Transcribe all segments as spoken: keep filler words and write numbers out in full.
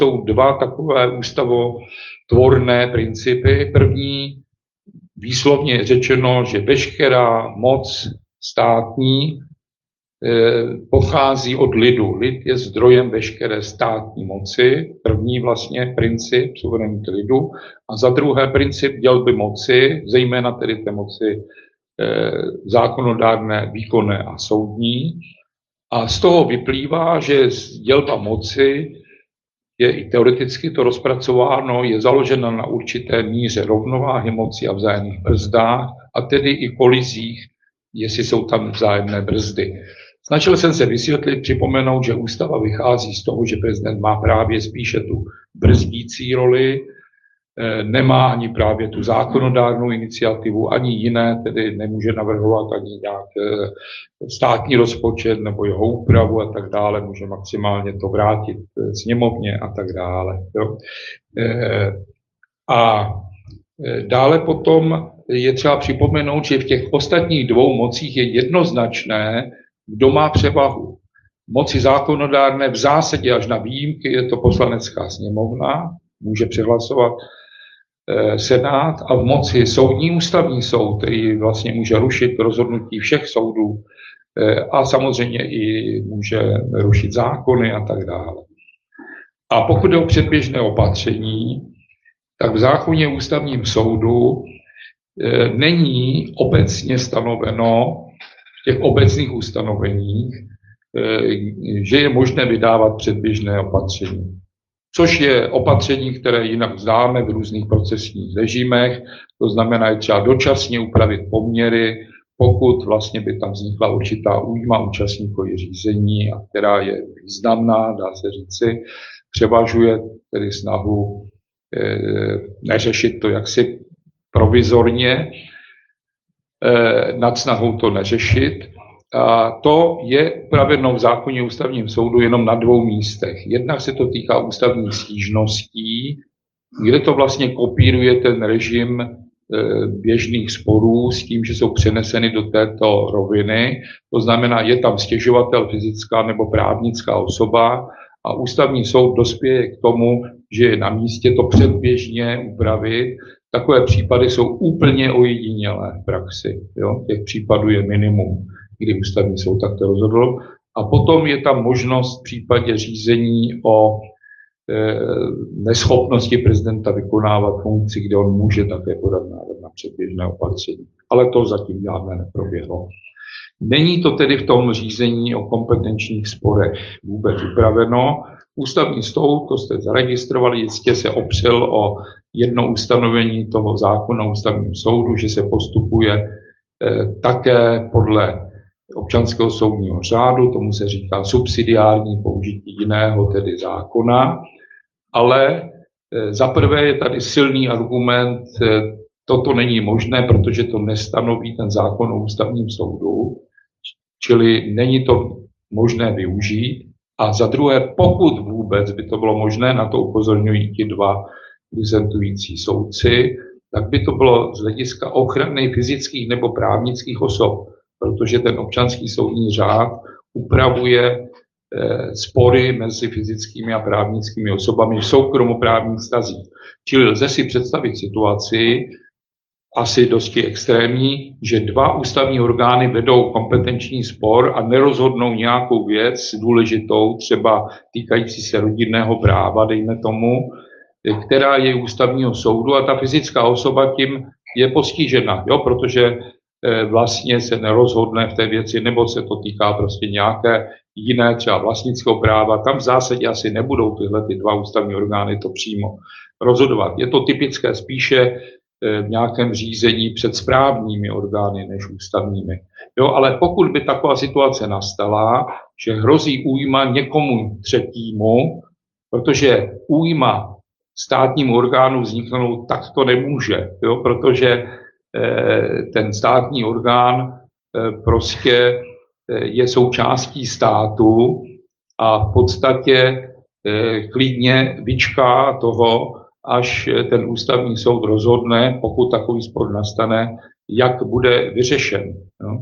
jsou dva takové ústavotvorné principy. První, výslovně je řečeno, že veškerá moc státní pochází od lidu. Lid je zdrojem veškeré státní moci. První vlastně princip suverenity lidu. A za druhé princip dělby moci, zejména tedy té moci zákonodárné, výkonné a soudní. A z toho vyplývá, že dělba moci je i teoreticky to rozpracováno, je založena na určité míře rovnováhy moci a vzájemných brzdách, a tedy i kolizích, jestli jsou tam vzájemné brzdy. Snažil jsem se vysvětlit, připomenout, že ústava vychází z toho, že prezident má právě spíše tu brzdící roli, nemá ani právě tu zákonodárnou iniciativu, ani jiné, tedy nemůže navrhovat ani nějak státní rozpočet nebo jeho úpravu a tak dále, může maximálně to vrátit sněmovně a tak dále. Jo. A dále potom je třeba připomenout, že v těch ostatních dvou mocích je jednoznačné, kdo má převahu. Moci zákonodárné v zásadě až na výjimky je to poslanecká sněmovna, může přehlasovat Senát, a v moci soudní ústavní soud, který vlastně může rušit rozhodnutí všech soudů a samozřejmě i může rušit zákony a tak dále. A pokud je o předběžné opatření, tak v zákoně ústavním soudu není obecně stanoveno v těch obecných ustanoveních, že je možné vydávat předběžné opatření. Což je opatření, které jinak známe v různých procesních režimech, to znamená, je třeba dočasně upravit poměry, pokud vlastně by tam vznikla určitá újma účastníků řízení, a která je významná, dá se říci, převažuje tedy snahu e, neřešit to jaksi provizorně, e, nad snahou to neřešit. A to je upraveno v zákoně ústavním soudu jenom na dvou místech. Jednak se to týká ústavních stížností, kde to vlastně kopíruje ten režim e, běžných sporů s tím, že jsou přeneseny do této roviny. To znamená, je tam stěžovatel, fyzická nebo právnická osoba, a ústavní soud dospěje k tomu, že je na místě to předběžně upravit. Takové případy jsou úplně ojedinělé v praxi. Jo? Těch případů je minimum, kdy ústavní soud takto rozhodl. A potom je tam možnost v případě řízení o e, neschopnosti prezidenta vykonávat funkci, kde on může také podat návrh na předběžné opatření. Ale to zatím žádné neproběhlo. Není to tedy v tom řízení o kompetenčních sporech vůbec upraveno. Ústavní soud, to jste zaregistrovali, jistě se opřel o jedno ustanovení toho zákona o ústavním soudu, že se postupuje e, také podle občanského soudního řádu, tomu se říká subsidiární použití jiného, tedy zákona, ale e, za prvé je tady silný argument, e, toto není možné, protože to nestanoví ten zákon o ústavním soudu, čili není to možné využít. A za druhé, pokud vůbec by to bylo možné, na to upozorňují ti dva disentující soudci, tak by to bylo z hlediska ochrany fyzických nebo právnických osob, protože ten občanský soudní řád upravuje e, spory mezi fyzickými a právnickými osobami v soukromoprávních vztazích. Čili lze si představit situaci, asi dosti extrémní, že dva ústavní orgány vedou kompetenční spor a nerozhodnou nějakou věc důležitou, třeba týkající se rodinného práva, dejme tomu, která je ústavního soudu, a ta fyzická osoba tím je postižena, jo, protože vlastně se nerozhodne v té věci, nebo se to týká prostě nějaké jiné, třeba vlastnického práva. Tam v zásadě asi nebudou tyhle ty dva ústavní orgány to přímo rozhodovat. Je to typické spíše v nějakém řízení před správními orgány než ústavními. Jo, ale pokud by taková situace nastala, že hrozí újma někomu třetímu, protože újma státnímu orgánu vzniknout tak to nemůže, jo, protože ten státní orgán prostě je součástí státu a v podstatě klidně vyčká toho, až ten ústavní soud rozhodne, pokud takový spor nastane, jak bude vyřešen.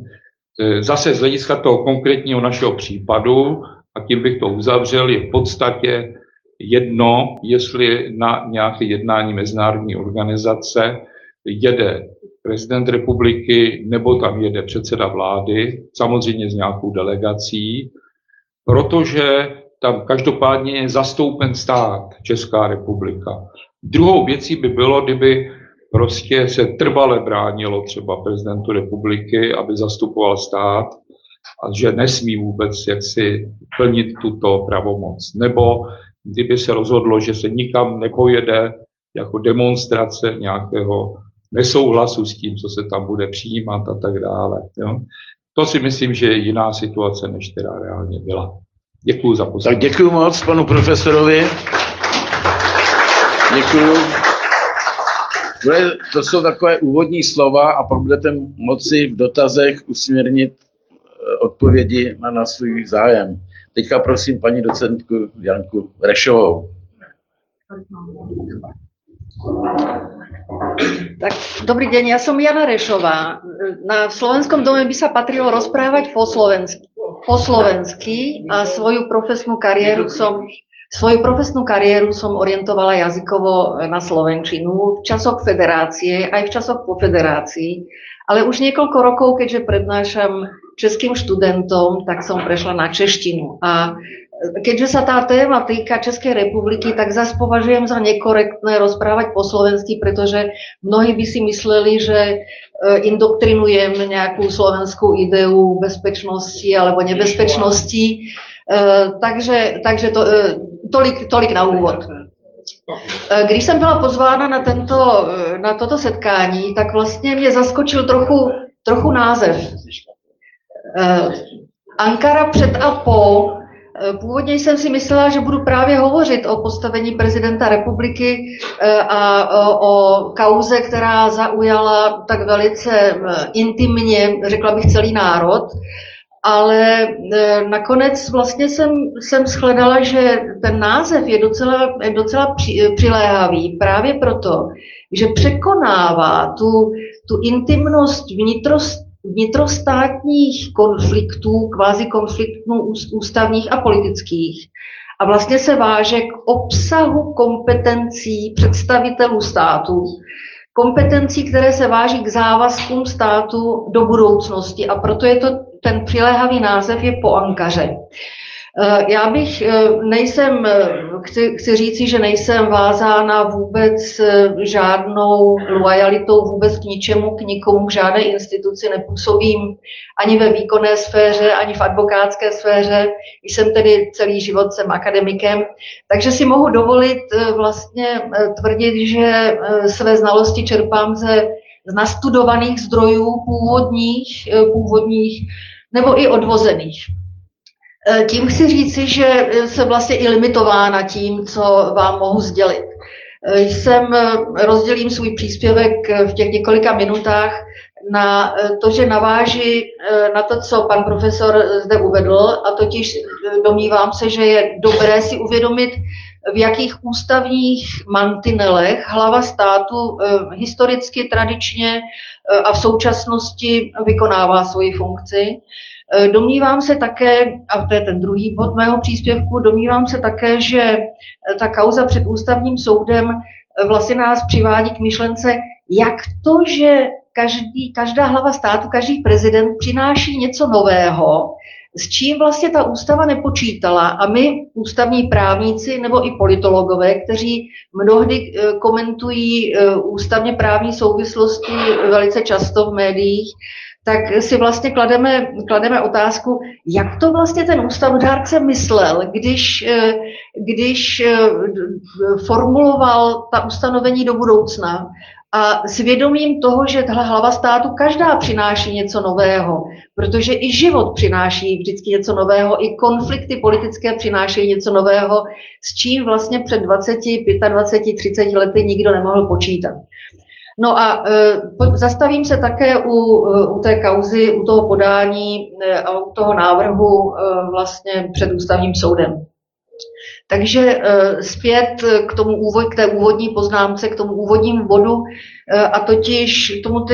Zase z hlediska toho konkrétního našeho případu, a tím bych to uzavřel, je v podstatě jedno, jestli na nějaké jednání mezinárodní organizace jede prezident republiky nebo tam jede předseda vlády, samozřejmě s nějakou delegací, protože tam každopádně je zastoupen stát, Česká republika. Druhou věcí by bylo, kdyby prostě se trvale bránilo třeba prezidentu republiky, aby zastupoval stát a že nesmí vůbec jaksi plnit tuto pravomoc. Nebo kdyby se rozhodlo, že se nikam nepojede jako demonstrace nějakého nesouhlasu s tím, co se tam bude přijímat a tak dále. Jo. To si myslím, že je jiná situace, než která reálně byla. Děkuji za pozornost. Tak děkuji moc panu profesorovi. Děkuji. To jsou takové úvodní slova a pak budete moci v dotazech usměrnit odpovědi na, na svůj zájem. Teďka prosím paní docentku Janku Rešovou. Tak, dobrý deň, ja som Jana Rešová. Na Slovenskom dome by sa patrilo rozprávať po slovensky, po slovensky a svoju profesnú kariéru som Svoju profesnú kariéru som orientovala jazykovo na slovenčinu v časoch federácie, aj v časoch po federácii, ale už niekoľko rokov, keďže prednášam českým študentom, tak som prešla na češtinu. A keďže sa tá téma týka Českej republiky, tak zase považujem za nekorektné rozprávať po slovensky, pretože mnohí by si mysleli, že indoktrinujem nejakú slovenskú ideu bezpečnosti alebo nebezpečnosti. Uh, takže takže to, uh, tolik, tolik na úvod. Uh, když jsem byla pozvána na, tento, uh, na toto setkání, tak vlastně mě zaskočil trochu, trochu název. Uh, Ankara před a po. Uh, původně jsem si myslela, že budu právě hovořit o postavení prezidenta republiky uh, a uh, o kauze, která zaujala tak velice uh, intimně, řekla bych, celý národ. Ale e, nakonec vlastně jsem, jsem shledala, že ten název je docela, je docela při, přiléhavý právě proto, že překonává tu, tu intimnost vnitrost, vnitrostátních konfliktů, kvázi konfliktů ústavních a politických a vlastně se váže k obsahu kompetencí představitelů státu, kompetencí, které se váží k závazkům státu do budoucnosti a proto je to ten přiléhavý název je po Ankaře. Já bych, nejsem, chci, chci říci, že nejsem vázána vůbec žádnou loajalitou vůbec k ničemu, k nikomu, k žádné instituci, nepůsobím ani ve výkonné sféře, ani v advokátské sféře, jsem tedy celý život jsem akademikem, takže si mohu dovolit vlastně tvrdit, že své znalosti čerpám ze z nastudovaných zdrojů původních, původních nebo i odvozených. Tím chci říci, že jsem vlastně i limitována tím, co vám mohu sdělit. Jsem, rozdělím svůj příspěvek v těch několika minutách na to, že naváží na to, co pan profesor zde uvedl, a totiž domnívám se, že je dobré si uvědomit, v jakých ústavních mantinelech hlava státu historicky, tradičně a v současnosti vykonává svoji funkci. Domnívám se také, a to je ten druhý bod mého příspěvku, domnívám se také, že ta kauza před ústavním soudem vlastně nás přivádí k myšlence, jak to, že každý, každá hlava státu, každý prezident přináší něco nového, s čím vlastně ta ústava nepočítala a my, ústavní právníci nebo i politologové, kteří mnohdy komentují ústavně právní souvislosti velice často v médiích, tak si vlastně klademe, klademe otázku, jak to vlastně ten ústavodárce myslel, když, když formuloval ta ustanovení do budoucna. A s vědomím toho, že hlava státu každá přináší něco nového, protože i život přináší vždycky něco nového, i konflikty politické přinášejí něco nového, s čím vlastně před dvaceti, dvaceti pěti, třiceti lety nikdo nemohl počítat. No a e, zastavím se také u, u té kauzy, u toho podání e, a u toho návrhu e, vlastně před ústavním soudem. Takže zpět k tomu úvod, k té úvodní poznámce, k tomu úvodnímu bodu, a totiž k tomu ty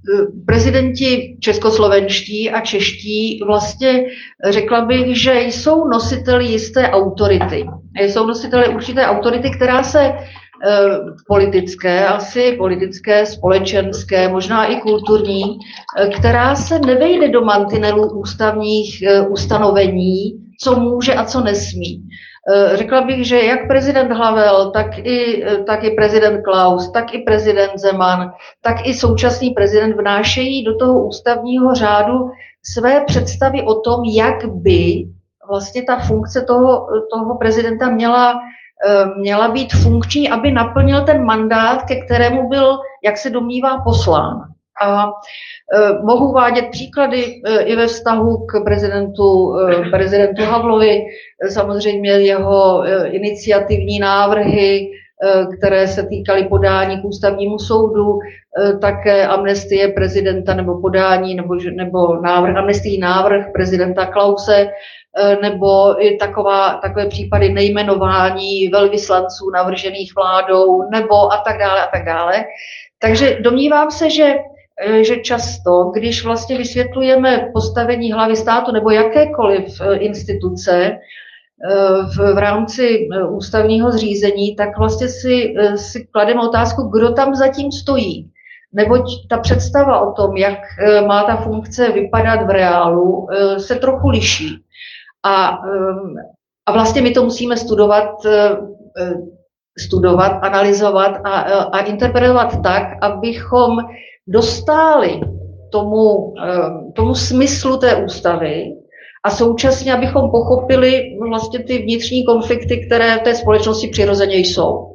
prezidenti českoslovenští a čeští vlastně řekla bych, že jsou nositeli jisté autority. Jsou nositeli určité autority, která se politické, asi politické, společenské, možná i kulturní, která se nevejde do mantinelů ústavních ustanovení, co může a co nesmí. Řekla bych, že jak prezident Havel, tak i, tak i prezident Klaus, tak i prezident Zeman, tak i současný prezident vnášejí do toho ústavního řádu své představy o tom, jak by vlastně ta funkce toho, toho prezidenta měla, měla být funkční, aby naplnil ten mandát, ke kterému byl, jak se domnívá, poslán. A e, mohu vádět příklady e, i ve vztahu k prezidentu, e, prezidentu Havlovi, e, samozřejmě jeho e, iniciativní návrhy, e, které se týkaly podání k ústavnímu soudu, e, také amnestie prezidenta nebo podání nebo, nebo návrh, amnestijní návrh prezidenta Klause, e, nebo i taková, takové případy nejmenování velvyslanců navržených vládou, nebo a tak dále a tak dále. Takže domnívám se, že že často, když vlastně vysvětlujeme postavení hlavy státu nebo jakékoliv instituce v, v rámci ústavního zřízení, tak vlastně si, si klademe otázku, kdo tam zatím stojí. Neboť ta představa o tom, jak má ta funkce vypadat v reálu, se trochu liší. A, a vlastně my to musíme studovat, studovat, analyzovat a, a interpretovat tak, abychom dostáli tomu, tomu smyslu té ústavy a současně, abychom pochopili vlastně ty vnitřní konflikty, které v té společnosti přirozeně jsou.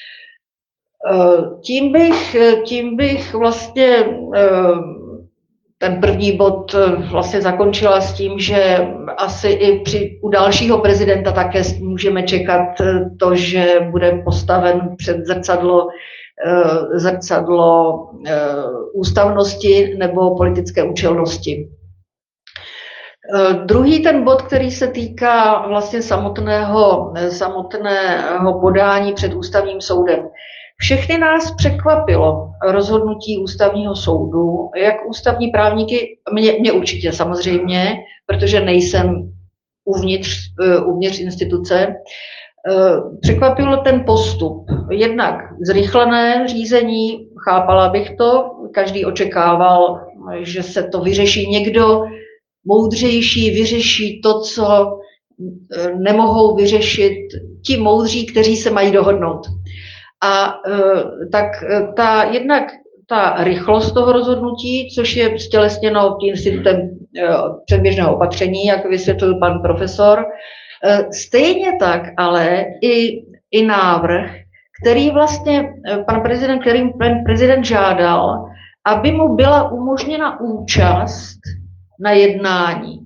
Tím bych, tím bych vlastně ten první bod vlastně zakončila s tím, že asi i při, u dalšího prezidenta také můžeme čekat to, že bude postaven před zrcadlo zrcadlo ústavnosti nebo politické účelnosti. Druhý ten bod, který se týká vlastně samotného, samotného podání před ústavním soudem. Všechny nás překvapilo rozhodnutí ústavního soudu, jak ústavní právníky, mě, mě určitě samozřejmě, protože nejsem uvnitř, uvnitř instituce, překvapilo ten postup. Jednak zrychlené řízení, chápala bych to, každý očekával, že se to vyřeší někdo moudřejší, vyřeší to, co nemohou vyřešit ti moudří, kteří se mají dohodnout. A tak ta jednak ta rychlost toho rozhodnutí, což je stělesněno institutem předběžného opatření, jak vysvětlil pan profesor, stejně tak ale i, i návrh, který vlastně pan prezident, kterým pan prezident žádal, aby mu byla umožněna účast na jednání.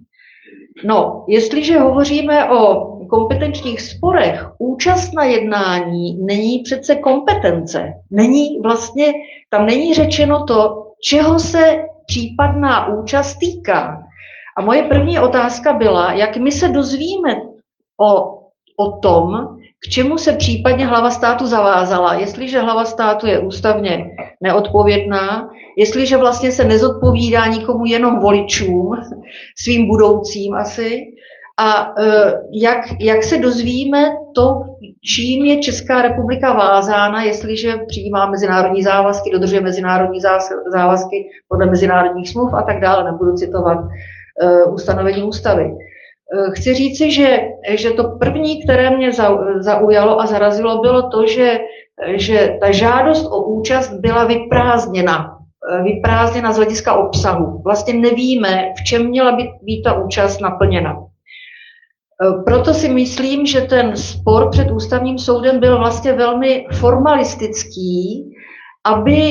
No, jestliže hovoříme o kompetenčních sporech, účast na jednání není přece kompetence. Není vlastně, tam není řečeno to, čeho se případná účast týká. A moje první otázka byla, jak my se dozvíme o, o tom, k čemu se případně hlava státu zavázala, jestliže hlava státu je ústavně neodpovědná, jestliže vlastně se nezodpovídá nikomu, jenom voličům, svým budoucím asi, a jak, jak se dozvíme to, čím je Česká republika vázána, jestliže přijímá mezinárodní závazky, dodržuje mezinárodní závazky podle mezinárodních smluv a tak dále, nebudu citovat uh, ustanovení ústavy. Chci říci, že, že to první, které mě zaujalo a zarazilo, bylo to, že, že ta žádost o účast byla vyprázdněna. Vyprázdněna z hlediska obsahu. Vlastně nevíme, v čem měla být, být ta účast naplněna. Proto si myslím, že ten spor před ústavním soudem byl vlastně velmi formalistický, aby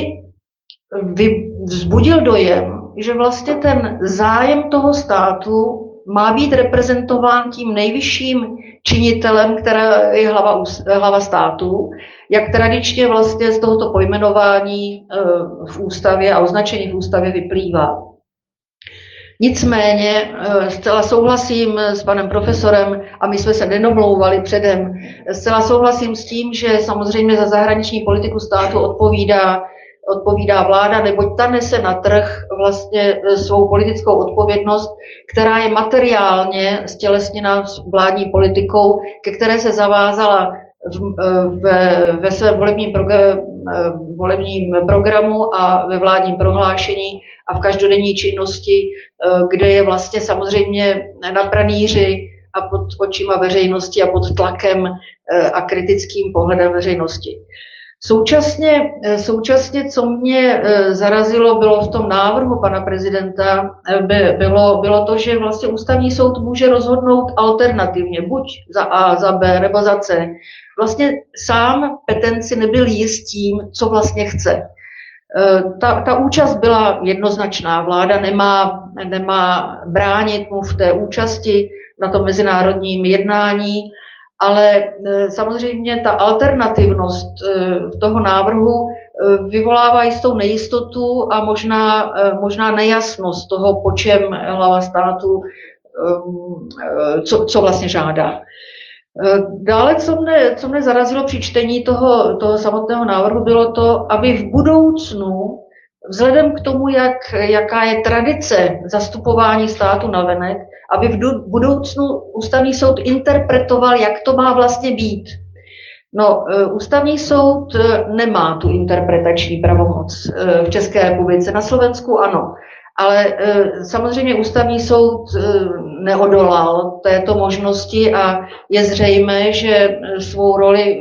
vzbudil dojem, že vlastně ten zájem toho státu má být reprezentován tím nejvyšším činitelem, která je hlava, hlava státu, jak tradičně vlastně z tohoto pojmenování v ústavě a označení v ústavě vyplývá. Nicméně zcela souhlasím s panem profesorem, a my jsme se nedomlouvali předem, zcela souhlasím s tím, že samozřejmě za zahraniční politiku státu odpovídá odpovídá vláda, neboť ta nese na trh vlastně svou politickou odpovědnost, která je materiálně stělesněna vládní politikou, ke které se zavázala ve, ve svém volebním, progr- volebním programu a ve vládním prohlášení a v každodenní činnosti, kde je vlastně samozřejmě na pranýři a pod očima veřejnosti a pod tlakem a kritickým pohledem veřejnosti. Současně, současně, co mě zarazilo, bylo v tom návrhu pana prezidenta, by, bylo, bylo to, že vlastně ústavní soud může rozhodnout alternativně, buď za A, za B nebo za C. Vlastně sám petent si nebyl jist tím, co vlastně chce. Ta, ta účast byla jednoznačná. Vláda nemá, nemá bránit mu v té účasti na tom mezinárodním jednání, ale samozřejmě ta alternativnost toho návrhu vyvolává jistou nejistotu a možná, možná nejasnost toho, po čem hlava státu, co, co vlastně žádá. Dále, co mne, co mne zarazilo při čtení toho, toho samotného návrhu, bylo to, aby v budoucnu, vzhledem k tomu, jak, jaká je tradice zastupování státu navenek, aby v budoucnu ústavní soud interpretoval, jak to má vlastně být. No, ústavní soud nemá tu interpretační pravomoc v České republice, na Slovensku ano. Ale samozřejmě ústavní soud neodolal této možnosti a je zřejmé, že svou roli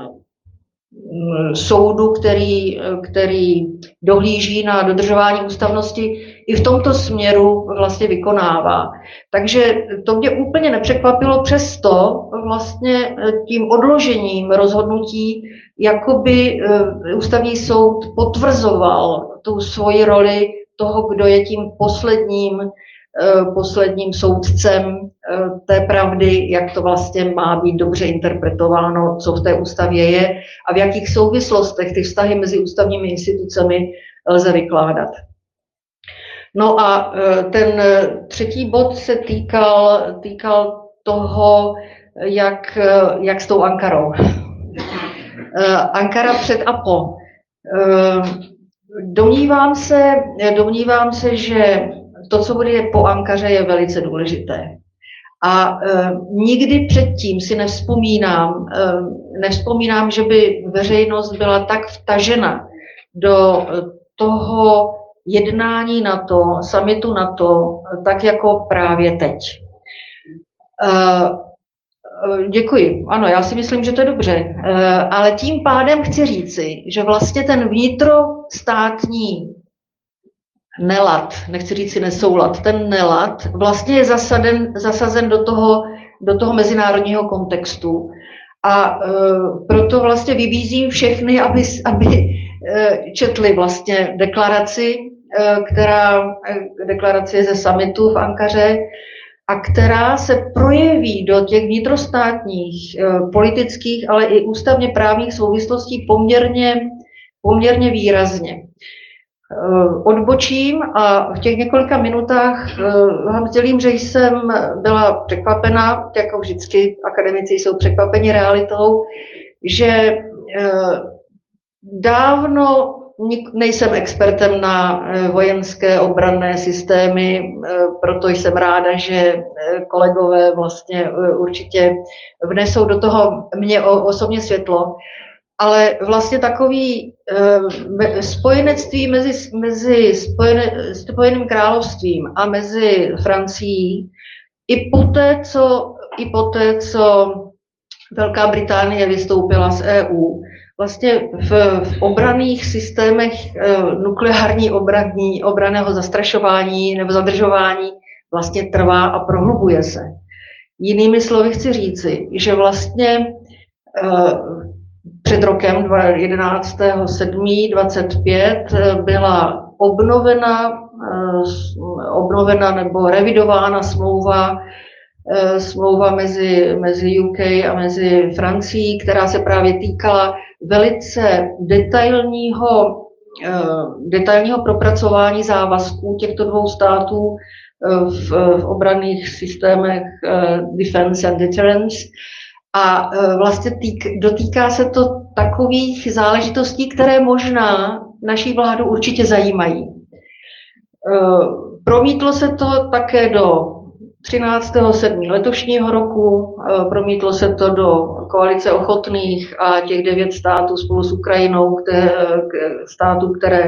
soudu, který, který dohlíží na dodržování ústavnosti, i v tomto směru vlastně vykonává. Takže to mě úplně nepřekvapilo, přesto vlastně tím odložením rozhodnutí jakoby ústavní soud potvrzoval tu svoji roli toho, kdo je tím posledním, posledním soudcem té pravdy, jak to vlastně má být dobře interpretováno, co v té ústavě je a v jakých souvislostech ty vztahy mezi ústavními institucemi lze vykládat. No a ten třetí bod se týkal, týkal toho, jak, jak s tou Ankarou. Ankara před a po. Domnívám se, domnívám se, že to, co bude po Ankaře, je velice důležité. A e, nikdy předtím si nevzpomínám, e, nevzpomínám, že by veřejnost byla tak vtažena do toho jednání NATO, summitu NATO, tak jako právě teď. E, Děkuji. Ano, já si myslím, že to je dobře. Ale tím pádem chci říci, že vlastně ten vnitrostátní nelad, nechci říci nesoulad, ten nelad vlastně je zasaden, zasazen do toho, do toho mezinárodního kontextu. A proto vlastně vybízím všechny, aby, aby četli vlastně deklaraci, která, deklaraci ze summitu v Ankaře, a která se projeví do těch vnitrostátních, politických, ale i ústavně právních souvislostí poměrně, poměrně výrazně. Odbočím a v těch několika minutách vám sdělím, že jsem byla překvapena, jako vždycky akademici jsou překvapeni realitou, že dávno nejsem expertem na vojenské obranné systémy, proto jsem ráda, že kolegové vlastně určitě vnesou do toho mě osobně světlo, ale vlastně takový spojenectví mezi, mezi spojene, Spojeným královstvím a mezi Francií i poté, co, i poté, co Velká Británie vystoupila z E U, vlastně v, v obranných systémech nukleární obranní, obranného zastrašování nebo zadržování vlastně trvá a prohlubuje se. Jinými slovy chci říci, že vlastně před rokem jedenáctého sedmého dvacet pět byla obnovena, obnovena nebo revidována smlouva smlouva mezi, mezi U K a mezi Francií, která se právě týkala velice detailního, detailního propracování závazků těchto dvou států v, v obranných systémech defense and deterrence. A vlastně týk, dotýká se to takových záležitostí, které možná naší vládu určitě zajímají. Promítlo se to také do třináctého sedmého letošního roku, promítlo se to do koalice ochotných a těch devět států spolu s Ukrajinou, které, států, které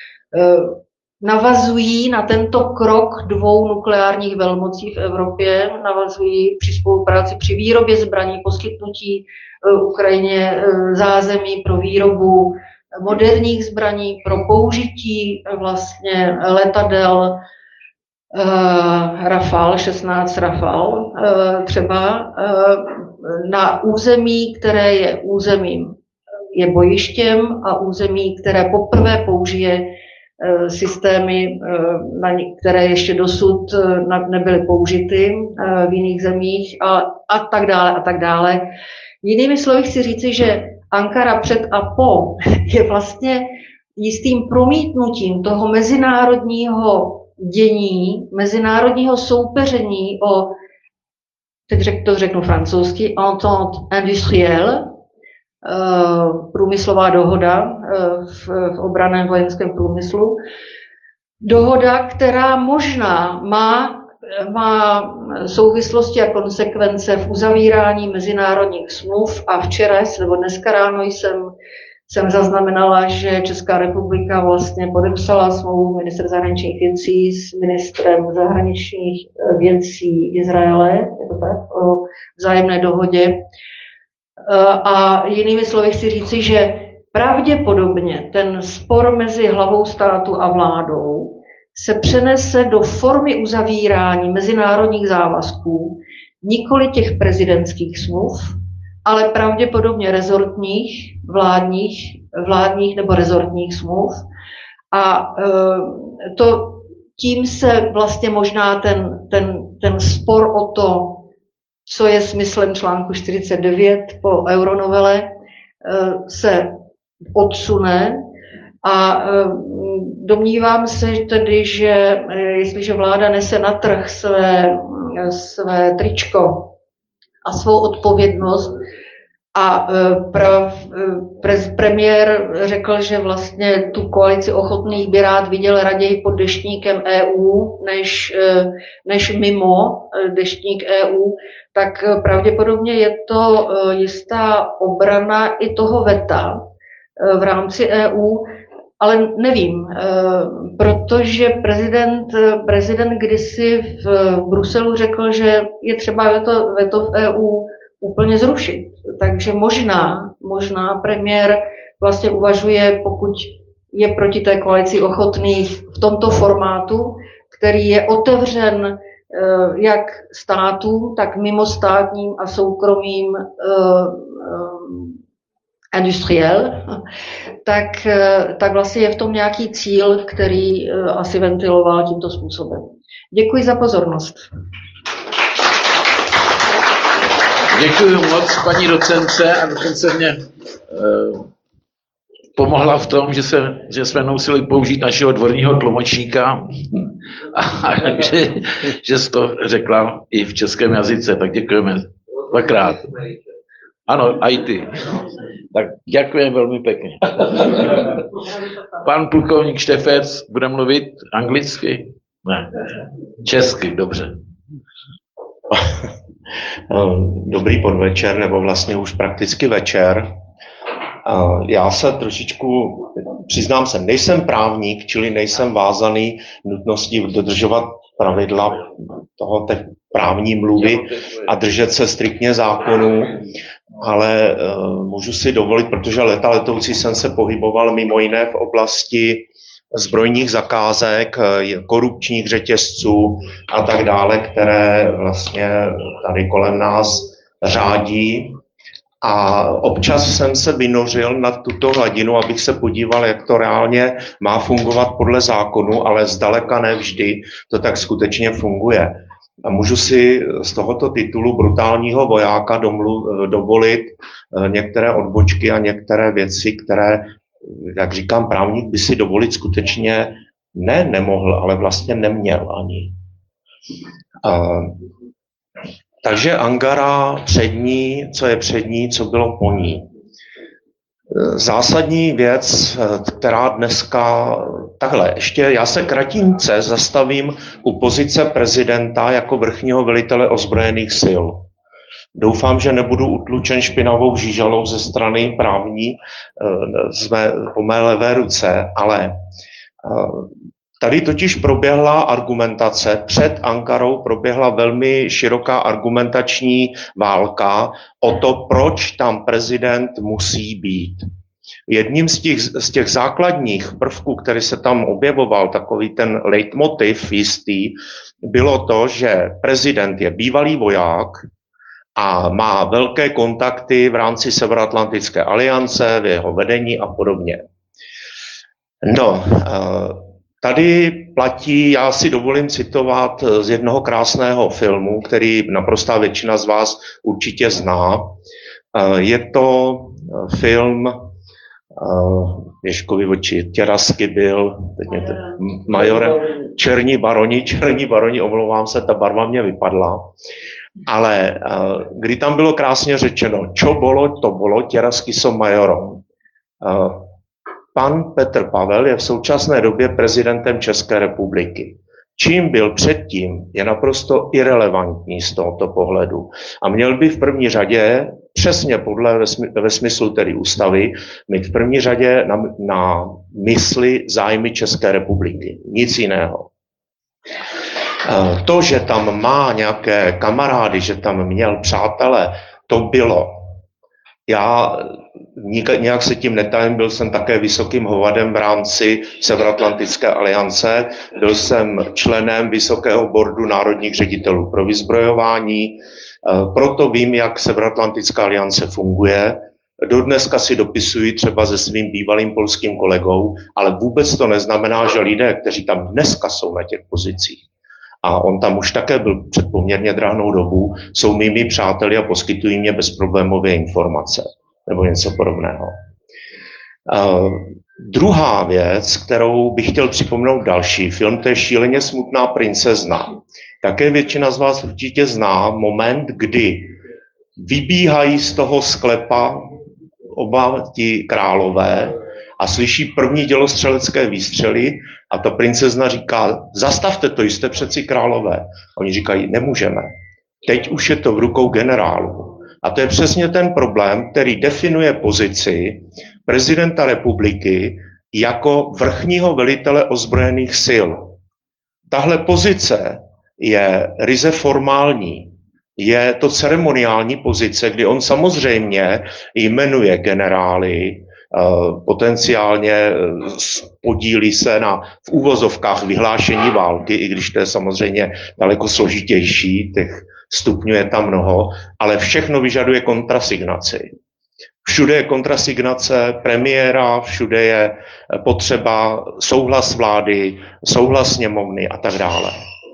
navazují na tento krok dvou nukleárních velmocí v Evropě, navazují při spolupráci při výrobě zbraní, poskytnutí Ukrajině zázemí pro výrobu moderních zbraní, pro použití vlastně letadel Uh, Rafale, šestnáct Rafale, uh, třeba uh, na území, které je územím, je bojištěm a území, které poprvé použije uh, systémy, uh, na ně, které ještě dosud uh, nebyly použity uh, v jiných zemích a, a tak dále a tak dále. Jinými slovy chci říci, že Ankara před a po je vlastně jistým promítnutím toho mezinárodního dění, mezinárodního soupeření o, teď řek, to řeknu francouzsky, entente industrielle, průmyslová dohoda v, v obranném vojenském průmyslu. Dohoda, která možná má, má souvislosti a konsekvence v uzavírání mezinárodních smluv a včera, nebo dneska ráno jsem jsem zaznamenala, že Česká republika vlastně podepsala smlouvu ministra zahraničních věcí s ministrem zahraničních věcí Izraele, je to tak, o vzájemné dohodě. A jinými slovy chci říci, že pravděpodobně ten spor mezi hlavou státu a vládou se přenese do formy uzavírání mezinárodních závazků, nikoli těch prezidentských smluv, ale pravděpodobně rezortních, vládních, vládních nebo rezortních smluv. A to, tím se vlastně možná ten, ten, ten spor o to, co je smyslem článku čtyřicet devět po euronovele, se odsune. A domnívám se tedy, že jestliže vláda nese na trh své, své tričko a svou odpovědnost, a pre, pre, premiér řekl, že vlastně tu koalici ochotných by rád viděl raději pod deštníkem E U, než, než mimo deštník E U, tak pravděpodobně je to jistá obrana i toho veta v rámci E U, ale nevím, protože prezident, prezident kdysi v Bruselu řekl, že je třeba veto, veto v E U úplně zrušit. Takže možná, možná premiér vlastně uvažuje, pokud je proti té koalici ochotných v tomto formátu, který je otevřen jak státům, tak mimostátním a soukromým industriel, tak, tak vlastně je v tom nějaký cíl, který asi ventiloval tímto způsobem. Děkuji za pozornost. Děkuji moc, paní docence, a dokonce mě eh, pomohla v tom, že, se, že jsme museli použít našeho dvorního tlumočníka a že, že jsi to řekla i v českém jazyce, tak děkujeme dvakrát. Ano, i ty. Tak děkujeme velmi pěkně. Pan plukovník Štefec bude mluvit anglicky? Ne, česky, dobře. Dobrý podvečer, nebo vlastně už prakticky večer. Já se trošičku, přiznám se, nejsem právník, čili nejsem vázaný nutností dodržovat pravidla toho té právní mluvy a držet se striktně zákonů, ale uh, můžu si dovolit, protože leta letoucí jsem se pohyboval mimo jiné v oblasti zbrojních zakázek, korupčních řetězců a tak dále, které vlastně tady kolem nás řádí. A občas jsem se vynořil na tuto hladinu, abych se podíval, jak to reálně má fungovat podle zákonu, ale zdaleka ne vždy to tak skutečně funguje. A můžu si z tohoto titulu brutálního vojáka domlu, dovolit některé odbočky a některé věci, které, jak říkám, právník by si dovolit skutečně ne nemohl, ale vlastně neměl ani. A, takže Angara před ní, co je před ní, co bylo po ní. Zásadní věc, která dneska, takhle, ještě já se kratince zastavím u pozice prezidenta jako vrchního velitele ozbrojených sil. Doufám, že nebudu utlučen špinavou žížalou ze strany právní z mé, po mé levé ruce, ale tady totiž proběhla argumentace, před Ankarou proběhla velmi široká argumentační válka o to, proč tam prezident musí být. Jedním z těch, z těch základních prvků, který se tam objevoval, takový ten leitmotiv jistý, bylo to, že prezident je bývalý voják a má velké kontakty v rámci Severoatlantické aliance, v jeho vedení a podobně. No, tady platí, já si dovolím citovat z jednoho krásného filmu, který naprostá většina z vás určitě zná. Je to film Ježkovi oči, Těrasky byl, teď mě to, majorem, Černí baroni, Černí baroni, omlouvám se, ta barva mě vypadla. Ale kdy tam bylo krásně řečeno, čo bolo, to bolo, Těrasky jsou majorom. Pan Petr Pavel je v současné době prezidentem České republiky. Čím byl předtím, je naprosto irelevantní z tohoto pohledu. A měl by v první řadě, přesně podle ve smyslu tedy ústavy, mít v první řadě na, na mysli zájmy České republiky. Nic jiného. To, že tam má nějaké kamarády, že tam měl přátele, to bylo. Já nějak se tím netajím, byl jsem také vysokým hovadem v rámci Severoatlantické aliance, byl jsem členem vysokého bordu národních ředitelů pro vyzbrojování, proto vím, jak Severoatlantická aliance funguje. Dodneska si dopisuji třeba se svým bývalým polským kolegou, ale vůbec to neznamená, že lidé, kteří tam dneska jsou na těch pozicích, a on tam už také byl před poměrně drahnou dobu, jsou mými přáteli a poskytují mě bezproblémové informace nebo něco podobného. Uh, druhá věc, kterou bych chtěl připomenout další film, to je Šíleně smutná princezna. Také většina z vás určitě zná moment, kdy vybíhají z toho sklepa oba ti králové a slyší první dělostřelecké výstřely a ta princezna říká, zastavte to, jste přeci králové. Oni říkají, nemůžeme. Teď už je to v rukou generálů. A to je přesně ten problém, který definuje pozici prezidenta republiky jako vrchního velitele ozbrojených sil. Tahle pozice je ryze formální. Je to ceremoniální pozice, kdy on samozřejmě jmenuje generály, potenciálně podílí se na v úvozovkách vyhlášení války, i když to je samozřejmě daleko složitější, těch stupňů je tam mnoho, ale všechno vyžaduje kontrasignaci. Všude je kontrasignace premiéra, všude je potřeba souhlas vlády, souhlas sněmovny a tak dále.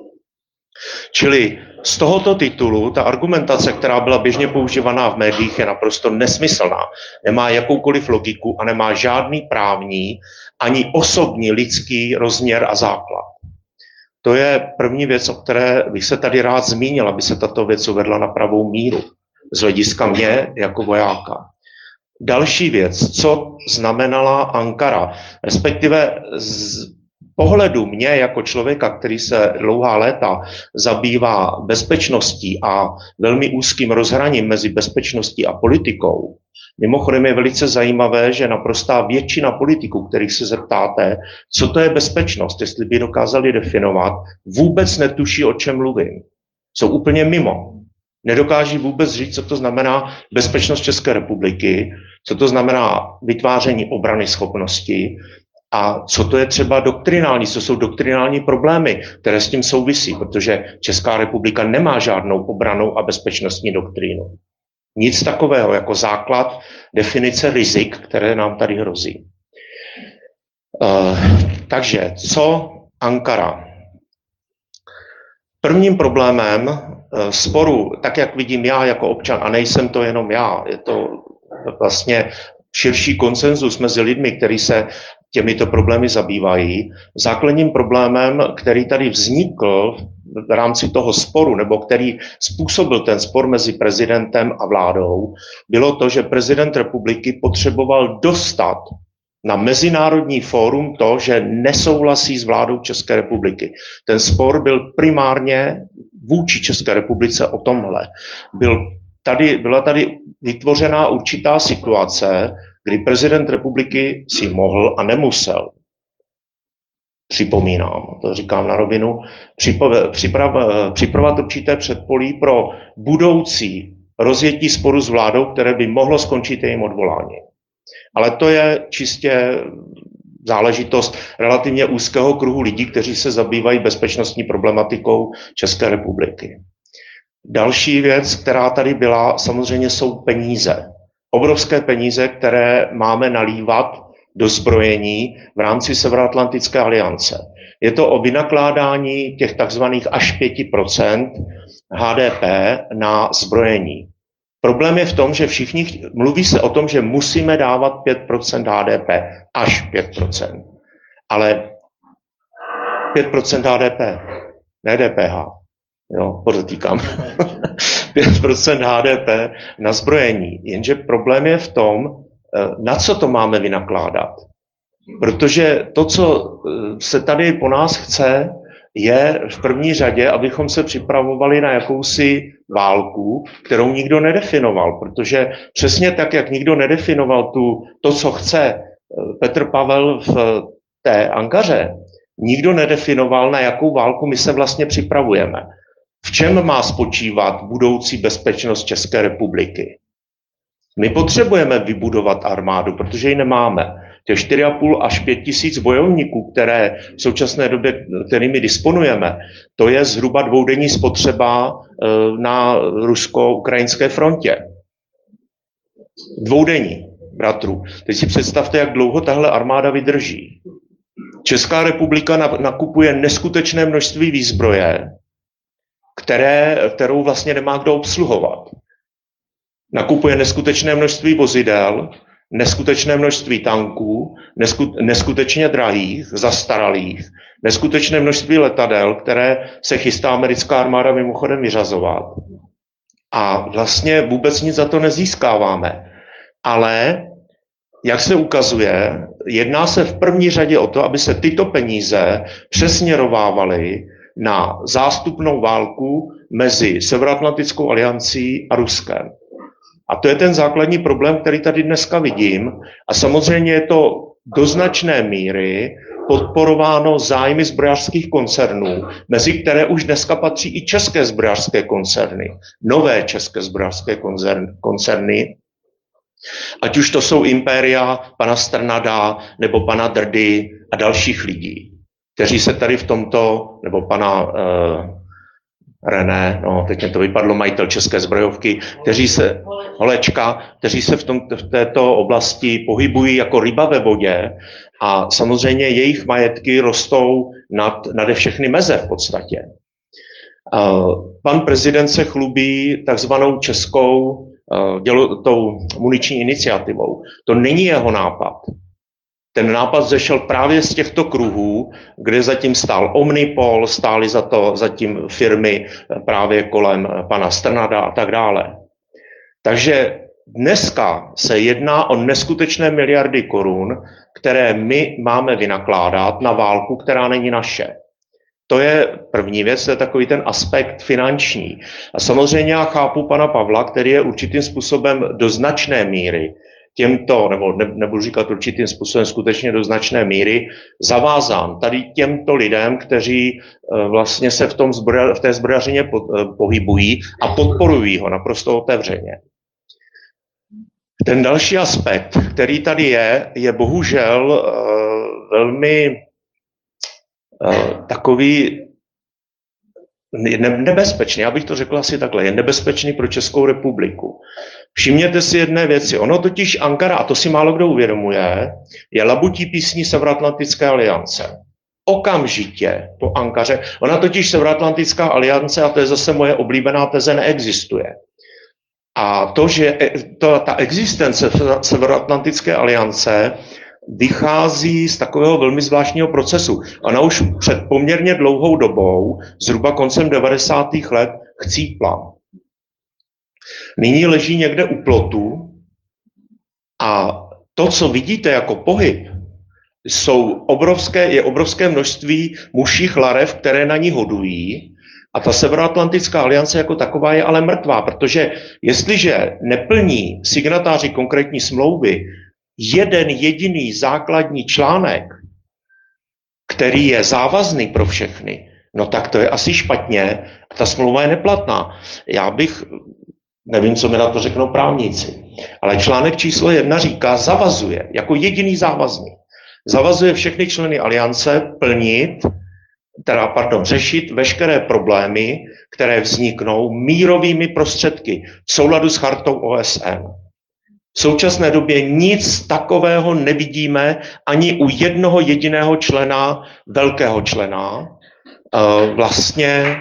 Čili z tohoto titulu ta argumentace, která byla běžně používaná v médiích, je naprosto nesmyslná. Nemá jakoukoliv logiku a nemá žádný právní ani osobní lidský rozměr a základ. To je první věc, o které bych se tady rád zmínil, aby se tato věc uvedla na pravou míru z hlediska mě jako vojáka. Další věc, co znamenala Ankara, respektive z pohledu mě jako člověka, který se dlouhá léta zabývá bezpečností a velmi úzkým rozhraním mezi bezpečností a politikou. Mimochodem je velice zajímavé, že naprostá většina politiků, kterých se zeptáte, co to je bezpečnost, jestli by dokázali definovat, vůbec netuší, o čem mluvím. Jsou úplně mimo. Nedokáží vůbec říct, co to znamená bezpečnost České republiky, co to znamená vytváření obrany schopnosti, a co to je třeba doktrinální, co jsou doktrinální problémy, které s tím souvisí, protože Česká republika nemá žádnou obranou a bezpečnostní doktrínu. Nic takového jako základ definice rizik, které nám tady hrozí. Uh, takže co Ankara? Prvním problémem uh, sporu, tak jak vidím já jako občan, a nejsem to jenom já, je to vlastně širší konsenzus mezi lidmi, kteří se těmito problémy zabývají. Základním problémem, který tady vznikl v rámci toho sporu, nebo který způsobil ten spor mezi prezidentem a vládou, bylo to, že prezident republiky potřeboval dostat na mezinárodní fórum to, že nesouhlasí s vládou České republiky. Ten spor byl primárně vůči České republice o tomhle. Byl tady, byla tady vytvořená určitá situace, kdy prezident republiky si mohl a nemusel, připomínám, to říkám na rovinu, připravovat určité předpolí pro budoucí rozjetí sporu s vládou, které by mohlo skončit jejím odvolání. Ale to je čistě záležitost relativně úzkého kruhu lidí, kteří se zabývají bezpečnostní problematikou České republiky. Další věc, která tady byla, samozřejmě jsou peníze. Obrovské peníze, které máme nalívat do zbrojení v rámci Severoatlantické aliance. Je to o vynakládání těch takzvaných až pět procent H D P na zbrojení. Problém je v tom, že všichni mluví se o tom, že musíme dávat pět procent H D P, až pět procent. Ale pět procent H D P, ne D P H, jo, podotýkám. pět procent H D P na zbrojení. Jenže problém je v tom, na co to máme vynakládat. Protože to, co se tady po nás chce, je v první řadě, abychom se připravovali na jakousi válku, kterou nikdo nedefinoval, protože přesně tak, jak nikdo nedefinoval tu, to, co chce Petr Pavel v té Ankaře, nikdo nedefinoval, na jakou válku my se vlastně připravujeme. V čem má spočívat budoucí bezpečnost České republiky? My potřebujeme vybudovat armádu, protože ji nemáme. Těch čtyři a půl až pět tisíc bojovníků, které v současné době, kterými disponujeme, to je zhruba dvoudenní spotřeba na rusko-ukrajinské frontě. Dvoudenní, bratru. Teď si představte, jak dlouho tahle armáda vydrží. Česká republika nakupuje neskutečné množství výzbroje, které, kterou vlastně nemá kdo obsluhovat. Nakupuje neskutečné množství vozidel, neskutečné množství tanků, nesku, neskutečně drahých, zastaralých, neskutečné množství letadel, které se chystá americká armáda mimochodem vyřazovat. A vlastně vůbec nic za to nezískáváme. Ale, jak se ukazuje, jedná se v první řadě o to, aby se tyto peníze přesměrovávaly na zástupnou válku mezi Severoatlantickou aliancí a Ruskem. A to je ten základní problém, který tady dneska vidím. A samozřejmě je to do značné míry podporováno zájmy zbrojařských koncernů, mezi které už dneska patří i české zbrojařské koncerny, nové české zbrojařské koncerny, ať už to jsou impéria pana Strnada nebo pana Drdy a dalších lidí, kteří se tady v tomto, nebo pana uh, René, no teď mě to vypadlo, majitel České zbrojovky, kteří se, Holečka, kteří se v, tom, v této oblasti pohybují jako ryba ve vodě a samozřejmě jejich majetky rostou nad, nade všechny meze v podstatě. Uh, pan prezident se chlubí takzvanou českou uh, dělo, tou muniční iniciativou. To není jeho nápad. Ten nápad zešel právě z těchto kruhů, kde zatím stál Omnipol, stály za to zatím firmy právě kolem pana Strnada a tak dále. Takže dneska se jedná o neskutečné miliardy korun, které my máme vynakládat na válku, která není naše. To je první věc, to je takový ten aspekt finanční. A samozřejmě já chápu pana Pavla, který je určitým způsobem do značné míry těmto, nebo ne, nebudu říkat určitým způsobem, skutečně do značné míry, zavázán tady těmto lidem, kteří e, vlastně se v, tom zbroja, v té zbrojařině po, e, pohybují a podporují ho naprosto otevřeně. Ten další aspekt, který tady je, je bohužel e, velmi e, takový nebezpečný, já bych to řekl asi takhle, je nebezpečný pro Českou republiku. Všimněte si jedné věci, ono totiž Ankara, a to si málo kdo uvědomuje, je labutí písní Severoatlantické aliance. Okamžitě po Ankaře, ona totiž Severoatlantická aliance, a to je zase moje oblíbená teze, neexistuje. A to, že to, ta existence Severoatlantické aliance vychází z takového velmi zvláštního procesu. Ona už před poměrně dlouhou dobou, zhruba koncem devadesátých let, chcípla. Nyní leží někde u plotu a to, co vidíte jako pohyb, jsou obrovské, je obrovské množství muších larev, které na ní hodují. A ta Severoatlantická aliance jako taková je ale mrtvá, protože jestliže neplní signatáři konkrétní smlouvy jeden jediný základní článek, který je závazný pro všechny, no tak to je asi špatně a ta smlouva je neplatná. Já bych, nevím, co mi na to řeknou právníci, ale článek číslo jedna říká, zavazuje, jako jediný závazný, zavazuje všechny členy aliance plnit, teda, pardon, řešit veškeré problémy, které vzniknou mírovými prostředky v souladu s chartou O S N. V současné době nic takového nevidíme ani u jednoho jediného člena, velkého člena, vlastně,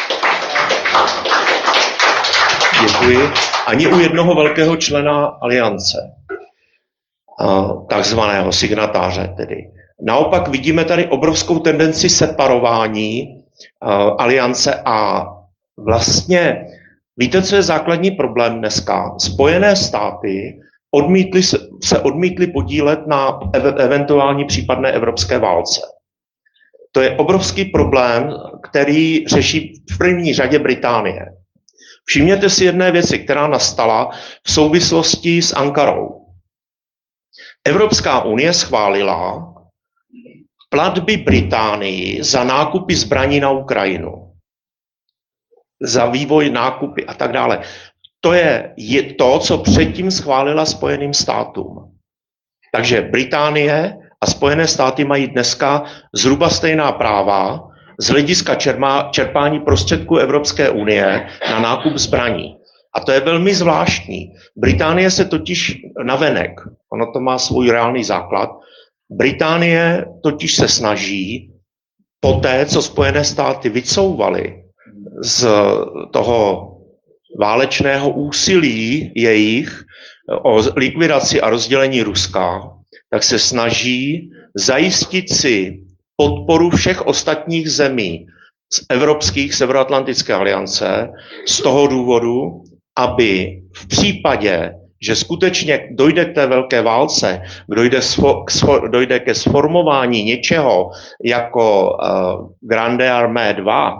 děkuji, ani u jednoho velkého člena aliance, takzvaného signatáře tedy. Naopak vidíme tady obrovskou tendenci separování uh, aliance a vlastně, víte, co je základní problém dneska? Spojené státy odmítly, se odmítly podílet na ev- eventuální případné evropské válce. To je obrovský problém, který řeší v první řadě Británie. Všimněte si jedné věci, která nastala v souvislosti s Ankarou. Evropská unie schválila platby Británii za nákupy zbraní na Ukrajinu, za vývoj, nákupy a tak dále. To je, je to, co předtím schválila Spojeným státům. Takže Británie a Spojené státy mají dneska zhruba stejná práva z hlediska čerma, čerpání prostředků Evropské unie na nákup zbraní. A to je velmi zvláštní. Británie se totiž navenek, ono to má svůj reálný základ, Británie totiž se snaží poté, co Spojené státy vycouvaly z toho válečného úsilí jejich o likvidaci a rozdělení Ruska, tak se snaží zajistit si podporu všech ostatních zemí z evropských Severoatlantické aliance z toho důvodu, aby v případě, že skutečně dojde k té velké válce, dojde, svo, svo, dojde ke sformování něčeho jako uh, Grande Armée dva,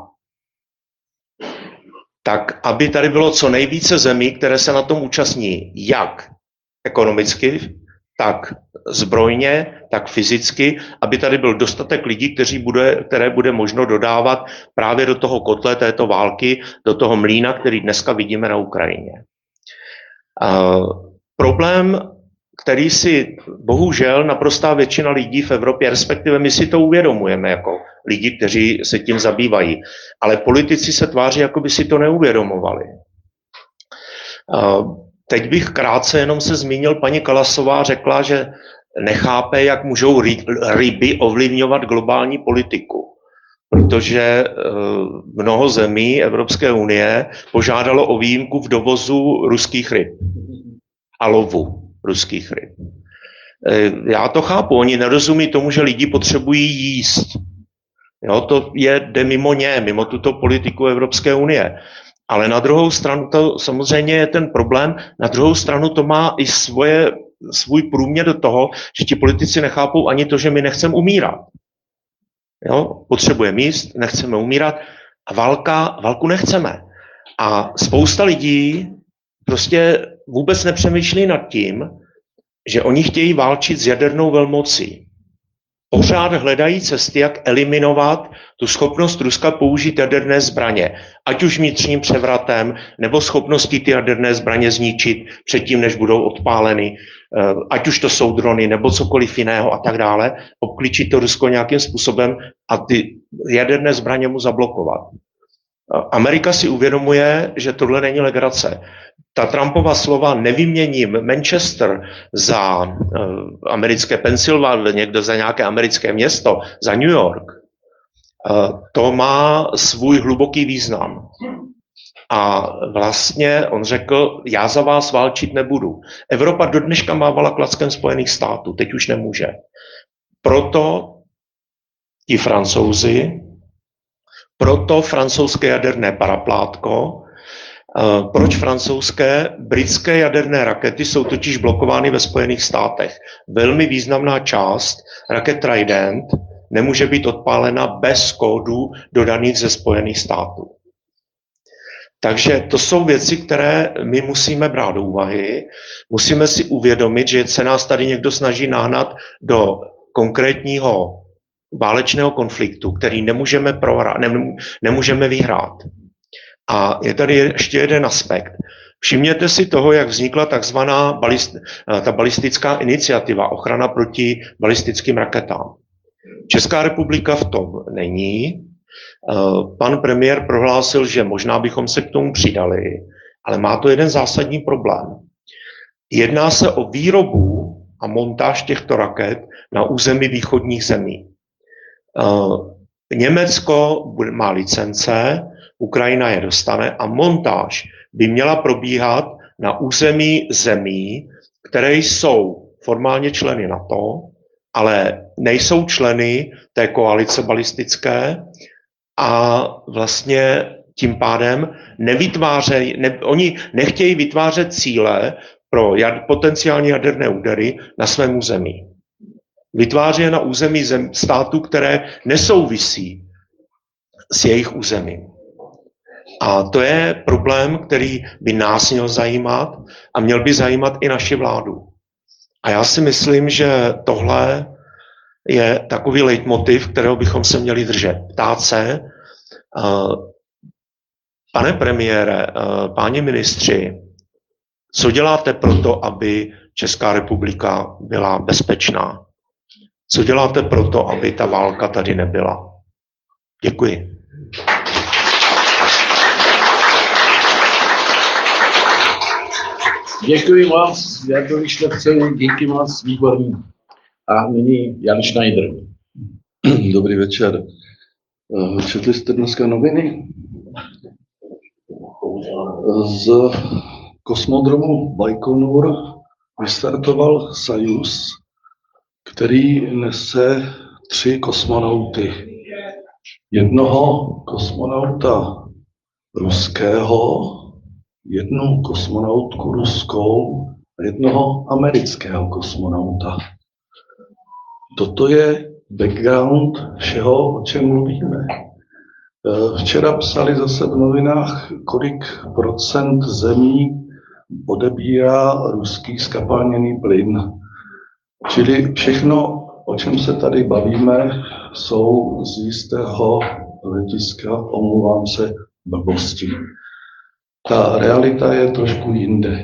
tak aby tady bylo co nejvíce zemí, které se na tom účastní, jak ekonomicky, tak zbrojně, tak fyzicky, aby tady byl dostatek lidí, kteří bude, které bude možno dodávat právě do toho kotle této války, do toho mlýna, který dneska vidíme na Ukrajině. Uh, problém, který si bohužel naprostá většina lidí v Evropě, respektive my si to uvědomujeme jako lidi, kteří se tím zabývají, ale politici se tváří, jako by si to neuvědomovali. Uh, teď bych krátce jenom se zmínil, paní Kalasová řekla, že nechápe, jak můžou ryby ovlivňovat globální politiku. Protože mnoho zemí Evropské unie požádalo o výjimku v dovozu ruských ryb a lovu ruských ryb. Já to chápu, oni nerozumí tomu, že lidi potřebují jíst. Jo, to je, jde mimo ně, mimo tuto politiku Evropské unie. Ale na druhou stranu to samozřejmě je ten problém, na druhou stranu to má i svoje, svůj průměr do toho, že ti politici nechápou ani to, že my nechceme umírat. Jo, potřebujeme jíst, nechceme umírat a válka, válku nechceme. A spousta lidí prostě vůbec nepřemýšlí nad tím, že oni chtějí válčit s jadernou velmocí. Pořád hledají cesty, jak eliminovat tu schopnost Ruska použít jaderné zbraně, ať už vnitřním převratem, nebo schopností ty jaderné zbraně zničit předtím, než budou odpáleny, ať už to jsou drony, nebo cokoliv jiného a tak dále, obklíčit to Rusko nějakým způsobem a ty jaderné zbraně mu zablokovat. Amerika si uvědomuje, že tohle není legrace. Ta Trumpova slova nevyměním Manchester za uh, americké Pennsylvania, někde za nějaké americké město, za New York, uh, to má svůj hluboký význam. A vlastně on řekl, já za vás válčit nebudu. Evropa do dneška mávala klackem Spojených států, teď už nemůže. Proto ti Francouzi, proto francouzské jaderné paraplátko. Proč francouzské? Britské jaderné rakety jsou totiž blokovány ve Spojených státech. Velmi významná část raket Trident nemůže být odpálena bez kódů dodaných ze Spojených států. Takže to jsou věci, které my musíme brát do úvahy. Musíme si uvědomit, že se nás tady někdo snaží nahnat do konkrétního válečného konfliktu, který nemůžeme prohrát, nemůžeme vyhrát. A je tady ještě jeden aspekt. Všimněte si toho, jak vznikla takzvaná balist, ta balistická iniciativa, ochrana proti balistickým raketám. Česká republika v tom není. Pan premiér prohlásil, že možná bychom se k tomu přidali, ale má to jeden zásadní problém. Jedná se o výrobu a montáž těchto raket na území východních zemí. Německo má licence, Ukrajina je dostane a montáž by měla probíhat na území zemí, které jsou formálně členy NATO, ale nejsou členy té koalice balistické a vlastně tím pádem nevytvářejí, ne, oni nechtějí vytvářet cíle pro jad, potenciální jaderné údery na svém území. Vytváří je na území zem, států, které nesouvisí s jejich územím. A to je problém, který by nás měl zajímat a měl by zajímat i naši vládu. A já si myslím, že tohle je takový leitmotiv, kterého bychom se měli držet. Ptát se, pane premiére, páni ministři, co děláte pro to, aby Česká republika byla bezpečná? Co děláte pro to, aby ta válka tady nebyla? Děkuji. Děkuji moc, Jardovi Šlechcovi, díky moc, výborný. A nyní Jan Schneider. Dobrý večer. Četli jste dneska noviny? Z kosmodromu Bajkonur vystartoval Sojuz, který nese tři kosmonauty. Jednoho kosmonauta ruského, jednu kosmonautku ruskou a jednoho amerického kosmonauta. Toto je background všeho, o čem mluvíme. Včera psali zase v novinách, kolik procent zemí odebírá ruský zkapalněný plyn. Čili všechno, o čem se tady bavíme, jsou z jistého hlediska, omlouvám se, blbosti. Ta realita je trošku jinde.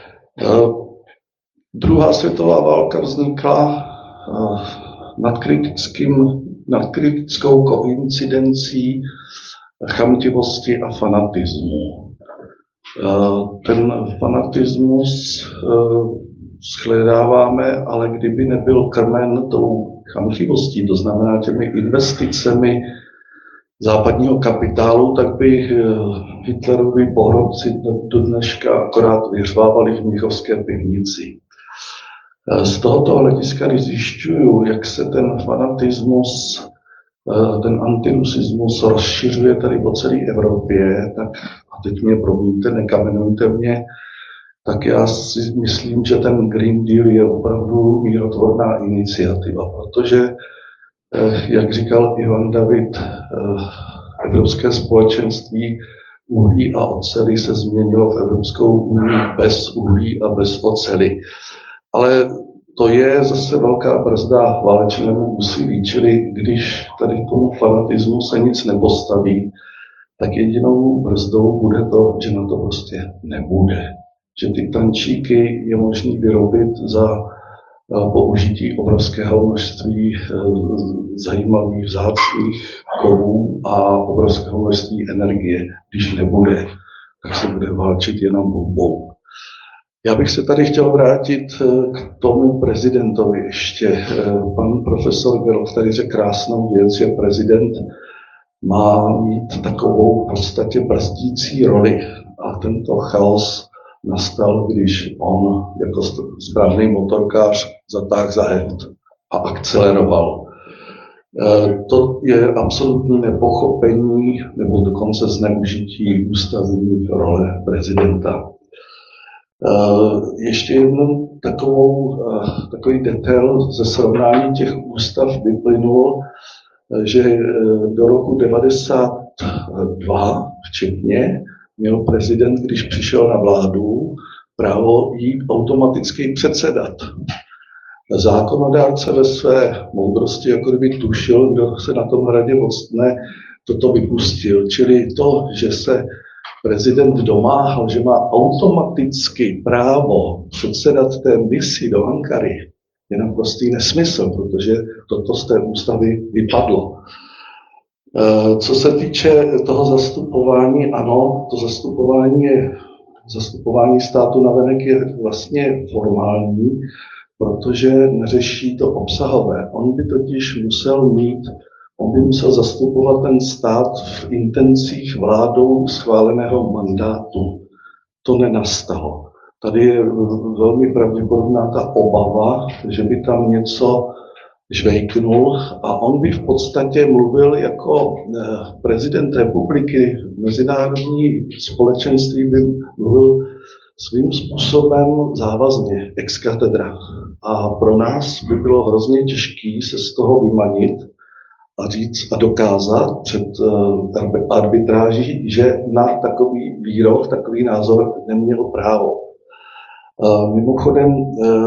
Druhá světová válka vznikla nad, kritickým, nad kritickou koincidencí chamtivosti a fanatismu. Ten fanatismus shledáváme, ale kdyby nebyl krmen tou chamtivostí, to znamená těmi investicemi západního kapitálu, tak by Hitlerovi pohrobci do dneška akorát vyřvávali v Mnichovské pivnici. Z tohoto hlediska, když zjišťuju, jak se ten fanatismus, ten antirusismus rozšiřuje tady po celé Evropě, tak a teď mě promiňte, nekamenujte mě, tak já si myslím, že ten Green Deal je opravdu mírotvorná iniciativa, protože, jak říkal Ivan David, Evropské společenství uhlí a oceli se změnilo v Evropskou unii bez uhlí a bez oceli. Ale to je zase velká brzda válečnému úsilí, čili když tady k tomu fanatismu se nic nepostaví, tak jedinou brzdou bude to, že na to prostě nebude. Že ty tančíky je možné vyrobit za použití obrovského množství zajímavých vzácných kovů a obrovského množství energie. Když nebude, tak se bude válčit jenom bombou. Já bych se tady chtěl vrátit k tomu prezidentovi ještě. Pan profesor Gerlof tady řekl krásnou věc, že prezident má mít takovou v podstatě brzdící roli. A tento chaos nastal, když on jako správný motorkář zatáhl za het a akceleroval. To je absolutní nepochopení nebo dokonce zneužití ústavní role prezidenta. Ještě jednou takovou, takový detail ze srovnání těch ústav vyplynul, že do roku devadesát dva včetně měl prezident, když přišel na vládu, právo jí automaticky předsedat. Zákonodárce ve své moudrosti jako kdyby tušil, kdo se na tom hradě odstne, toto vypustil. Čili to, že se prezident domáhal, že má automaticky právo předsedat té misi do Ankary, je naprostý nesmysl, protože toto z té ústavy vypadlo. Co se týče toho zastupování, ano, to zastupování je, zastupování státu navenek je vlastně formální, protože neřeší to obsahové. On by totiž musel mít, on by musel zastupovat ten stát v intencích vládou schváleného mandátu. To nenastalo. Tady je velmi pravděpodobná ta obava, že by tam něco žvejknul a on by v podstatě mluvil jako prezident republiky, mezinárodní společenství by mluvil svým způsobem závazně, ex cathedra. A pro nás by bylo hrozně těžké se z toho vymanit a říct a dokázat před arbitráží, že na takový výrok, takový názor neměl právo. Mimochodem,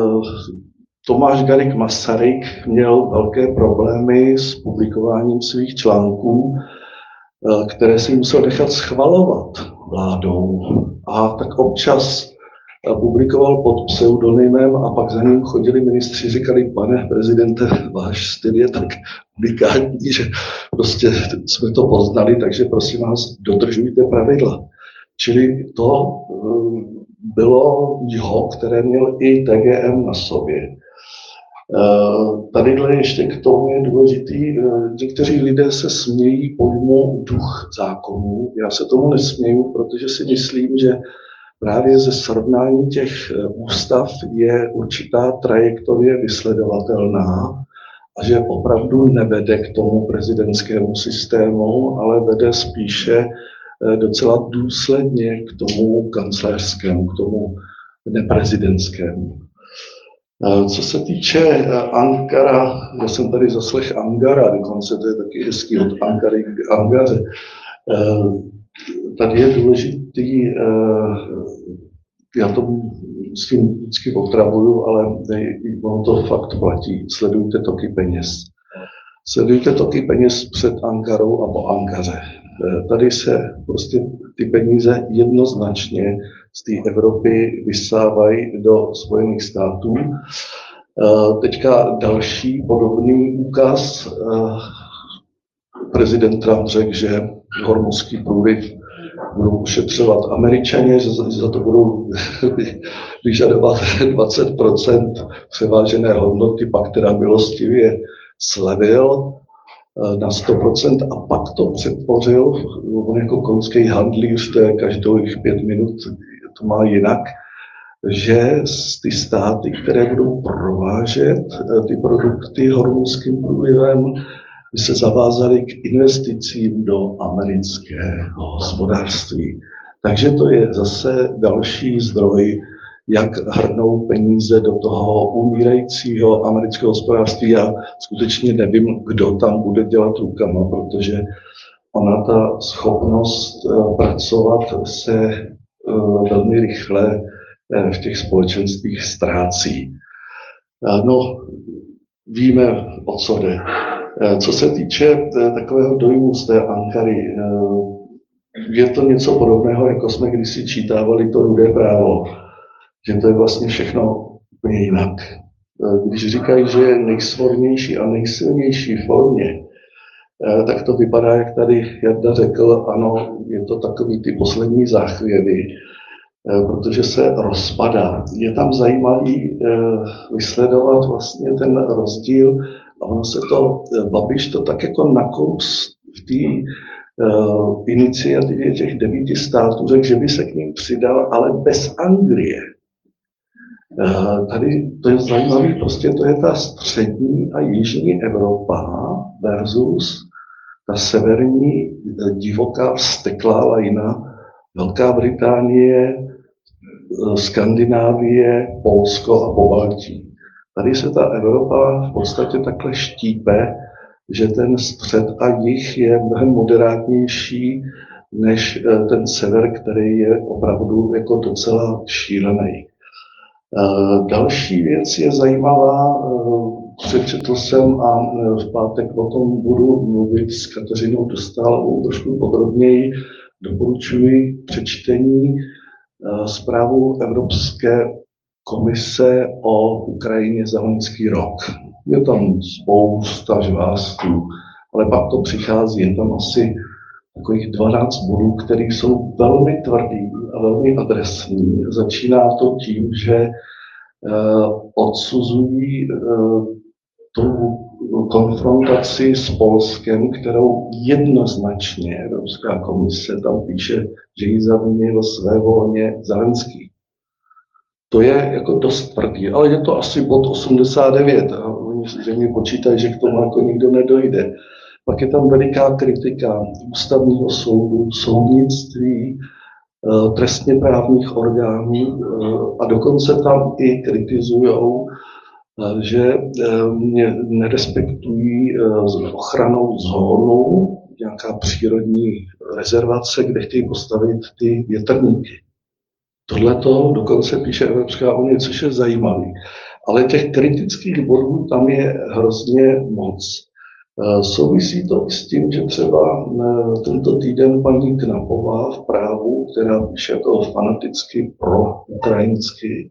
Tomáš Garrigue Masaryk měl velké problémy s publikováním svých článků, které si musel nechat schvalovat vládou. A tak občas publikoval pod pseudonymem a pak za ním chodili ministři, říkali, pane prezidente, váš styl je tak unikátní, že prostě jsme to poznali, takže prosím vás, dodržujte pravidla. Čili to bylo jeho, které měl i T G M na sobě. Tadyhle ještě k tomu je důležitý, někteří lidé se smějí pojmu duch zákonů. Já se tomu nesměju, protože si myslím, že právě ze srovnání těch ústav je určitá trajektorie vysledovatelná a že opravdu nevede k tomu prezidentskému systému, ale vede spíše docela důsledně k tomu kancléřskému, k tomu neprezidentskému. Co se týče Ankara, já jsem tady zaslech Angara, dokonce to je taky hezký od Ankary k Angaře. Tady je důležitý, já to s tím vždycky otravuju, ale ono to fakt platí. Sledujte toky peněz. Sledujte toky peněz před Ankarou a po Ankaře. Tady se prostě ty peníze jednoznačně z té Evropy vysávají do Spojených států. Teďka další podobný úkaz. Prezident Trump řekl, že hormuzský průliv budou ošetřovat Američané, že za to budou vyžadovat dvacet procent převážené hodnoty, pak teda milostivě slevil na sto procent a pak to přetvořil, on jako konský handlíř, to je každých pět minut, to má jinak, že ty státy, které budou provážet ty produkty hormuzským průlivem, by se zavázali k investicím do amerického hospodářství. Takže to je zase další zdroj, jak hrnou peníze do toho umírajícího amerického hospodářství. Já skutečně nevím, kdo tam bude dělat rukama, protože ona ta schopnost pracovat se velmi rychle v těch společenstvích ztrácí. No, víme, o co jde. Co se týče takového dojmu z té Ankary, je to něco podobného, jako jsme kdysi čítávali to Rudé právo, že to je vlastně všechno úplně jinak. Když říkají, že je nejsvornější a nejsilnější v formě, tak to vypadá, jak tady Jarda řekl, ano, je to takový ty poslední záchvěvy, protože se rozpadá. Je tam zajímavý vysledovat vlastně ten rozdíl a ono se to, Babiš to tak jako nakous v té uh, iniciativě těch devíti států řekl, že by se k ním přidal, ale bez Anglie. Uh, tady to je zajímavé, prostě to je ta střední a jižní Evropa versus ta severní divoká vzteklá lajna, Velká Británie, Skandinávie, Polsko a Pobaltí. Tady se ta Evropa v podstatě takhle štípe, že ten střed a jih je mnohem moderátnější než ten sever, který je opravdu jako docela šílený. Další věc je zajímavá, přečetl jsem a v pátek o tom budu mluvit s Kateřinou Dostálovou trošku podrobněji. Doporučuji přečtení zprávu Evropské komise o Ukrajině za loňský rok. Je tam spousta žvástů, ale pak to přichází, je tam asi takových dvanáct bodů, které jsou velmi tvrdý a velmi adresní. Začíná to tím, že odsuzují tu konfrontaci s Polskem, kterou jednoznačně Evropská komise tam píše, že ji zavinil svévolně Zelenský. To je jako dost tvrdý, ale je to asi bod osmdesát devět a oni zřejmě počítají, že k tomu jako nikdo nedojde. Pak je tam veliká kritika ústavního soudu, soudnictví, trestně právních orgánů a dokonce tam i kritizují, že nerespektují ochranou zónu, nějaká přírodní rezervace, kde chtějí postavit ty větrníky. Tohle to dokonce píše Evropská unie, což je zajímavé. Ale těch kritických bodů tam je hrozně moc. Souvisí to i s tím, že třeba tento týden paní Knapová v Právu, která píše jako fanaticky pro ukrajinsky,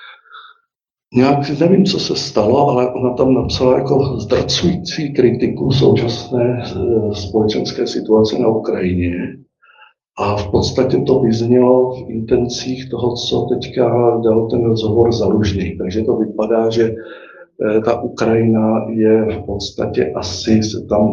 nějak nevím, co se stalo, ale ona tam napsala jako zdrcující kritiku současné společenské situace na Ukrajině. A v podstatě to vyznělo v intencích toho, co teďka dal ten rozhovor Zalužný. Takže to vypadá, že ta Ukrajina je v podstatě asi se tam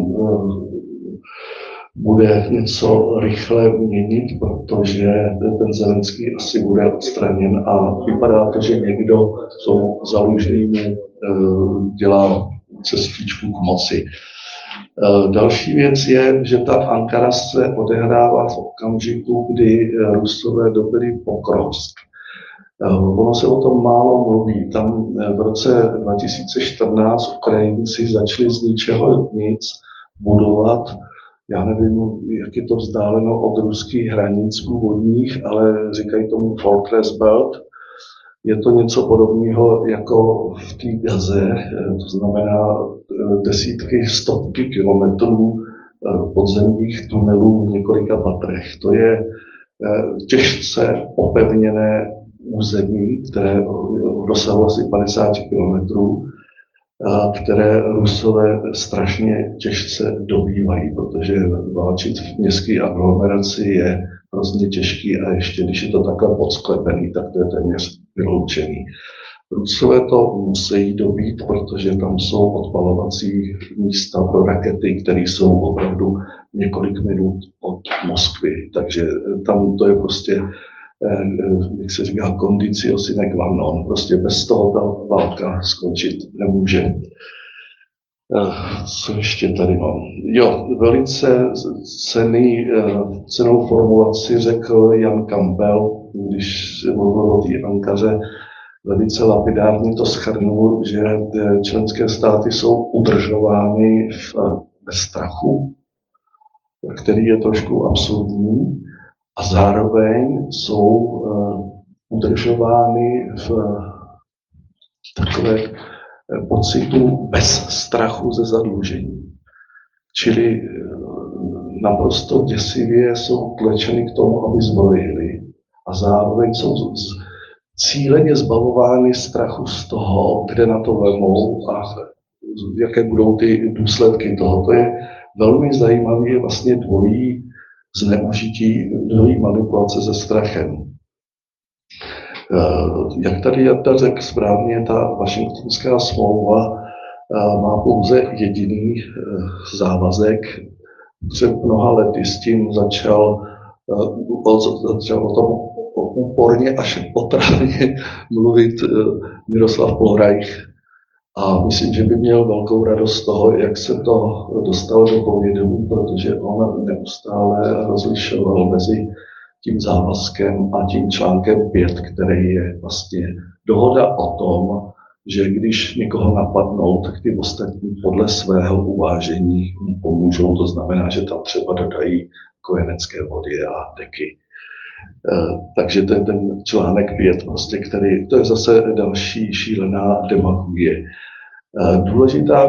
bude něco rychle měnit, protože ten Zelenský asi bude odstraněn a vypadá to, že někdo jsou Zalužnými dělá cestičku k moci. Další věc je, že ta Ankara se odehrává v okamžiku, kdy Rusové dobili Pokrovsk. Ono se o tom málo mluví. Tam v roce dva tisíce čtrnáct Ukrajinci začali z ničeho nic budovat, já nevím, jak je to vzdáleno od ruských hranic původních, ale říkají tomu Fortress Belt. Je to něco podobného jako v té Gaze, to znamená desítky, stovky kilometrů podzemních tunelů v několika patrech. To je těžce opevněné území, které dosahuje asi padesát kilometrů, které Rusové strašně těžce dobývají, protože válčit v městské aglomeraci je hrozně těžký a ještě když je to takhle podsklepený, tak to je téměř vyloučený. Rusové to musí dobít, protože tam jsou odpalovací místa pro rakety, které jsou opravdu několik minut od Moskvy. Takže tam to je prostě, jak se říká, condicio sine qua non. Prostě bez toho ta válka skončit nemůže. Co ještě tady mám? Jo, velice cený, cenou formulaci řekl Jan Campbell, když se mluvil o té Ankaře, velice lapidárně to shrnul, že členské státy jsou udržovány v, ve strachu, který je trošku absurdní, a zároveň jsou uh, udržovány v takové pocitu bez strachu ze zadlužení. Čili naprosto děsivě jsou tlačeny k tomu, aby zbrojili, a zároveň jsou cíleně zbavovány strachu z toho, kde na to vemou a jaké budou ty důsledky toho. To je velmi zajímavé, je vlastně dvojí zneužití, dvojí manipulace se strachem. Jak tady Jarda řekl správně, ta Washingtonská smlouva má pouze jediný závazek, před mnoha lety s tím začal, uh, začal o tom úporně až potravně mluvit uh, Miroslav Pohrajch. A myslím, že by měl velkou radost z toho, jak se to dostalo do povědomí, protože on neustále rozlišoval mezi tím závazkem a tím článkem pět, který je vlastně dohoda o tom, že když někoho napadnou, tak ty ostatní podle svého uvážení mu pomůžou. To znamená, že tam třeba dodají kojenecké vody a deky. Takže to je ten článek pět, prostě, který, to je zase další šílená demagogie. Důležitá